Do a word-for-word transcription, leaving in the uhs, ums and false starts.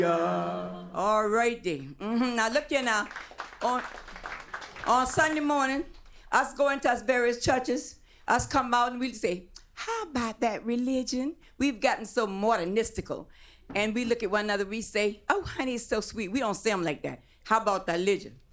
All right then. Mm-hmm. Now look here now. On, on Sunday morning, us going to us various churches, us come out and we'll say, how about that religion? We've gotten so modernistical. And we look at one another, we say, oh, honey, it's so sweet. We don't say them like that. How about the religion?